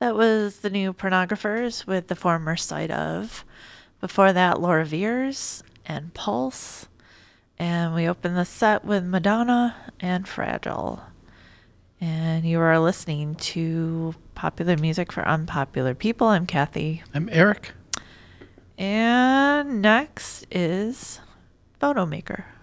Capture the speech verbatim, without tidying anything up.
That was the new Pornographers with The Former Side Of. Before that, Laura Veers and Pulse. And we opened the set with Madonna and Fragile. And you are listening to Popular Music for Unpopular People. I'm Kathy. I'm Eric. And next is Photomaker.